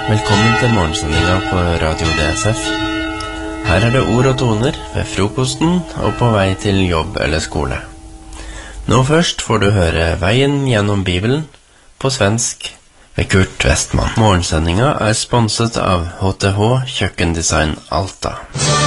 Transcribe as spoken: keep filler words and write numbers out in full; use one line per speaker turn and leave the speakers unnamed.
Velkommen til morgensendinga på Radio D S F. Her er det ord og toner ved frokosten og på vei til jobb eller skole. Nå først får du høre Veien gjennom Bibelen på svensk ved Kurt Westman. Morgensendinga er sponset av H T H Kjøkkendesign Alta.